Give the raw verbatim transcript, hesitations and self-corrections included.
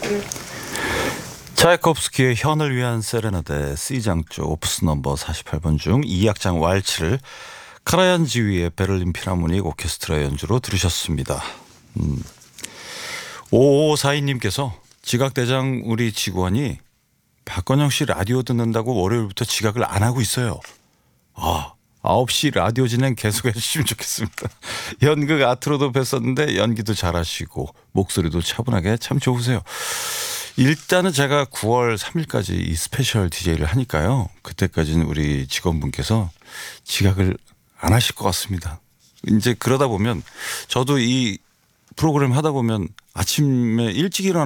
차이콥스키의 현을 위한 세레나데 C장조 오프스 넘버 사십팔 번 중 이 악장 왈츠를 카라얀 지휘의 베를린 필하모닉 오케스트라 연주로 들으셨습니다. 음. 오오사이 님께서 지각대장 우리 직원이 박건영 씨 라디오 듣는다고 월요일부터 지각을 안 하고 있어요. 아, 아홉 시 라디오 진행 계속 해주시면 좋겠습니다. 연극 아트로도 뵀었는데 연기도 잘하시고 목소리도 차분하게 참 좋으세요. 일단은 제가 구월 삼일까지 이 스페셜 디제이를 하니까요. 그때까지는 우리 직원분께서 지각을 안 하실 것 같습니다. 이제 그러다 보면 저도 이 프로그램 하다 보면 아침에 일찍 일어나